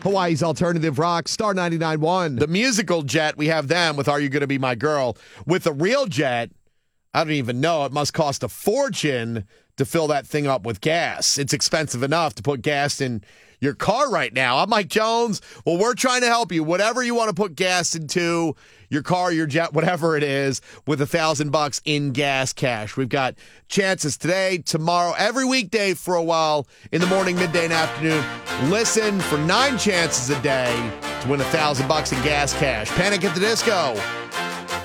Hawaii's Alternative Rock, Star 99.1. The musical Jet, we have them with Are You Gonna Be My Girl? With the real Jet, I don't even know. It must cost a fortune to fill that thing up with gas. It's expensive enough to put gas in your car right now. I'm Mike Jones. Well, we're trying to help you. Whatever you want to put gas into, your car, your jet, whatever it is, with $1,000 in gas cash. We've got chances today, tomorrow, every weekday for a while, in the morning, midday, and afternoon. Listen for 9 chances a day to win $1,000 in gas cash. Panic at the Disco